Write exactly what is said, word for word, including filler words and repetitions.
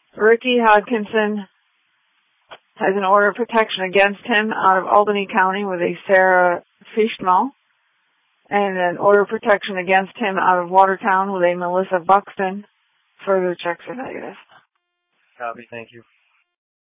Ricky Hodkinson has an order of protection against him out of Albany County with a Sarah Fischmal, and an order of protection against him out of Watertown with a Melissa Buxton. Further checks are negative. Copy, thank you.